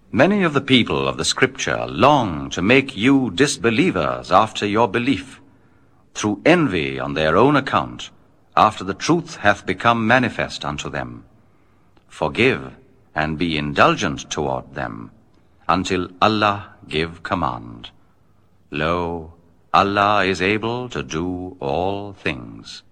Many of the people of the Scripture long to make you disbelievers after your belief, through envy on their own account, after the truth hath become manifest unto them. Forgive, and be indulgent toward them, until Allah give command. Lo, Allah is able to do all things.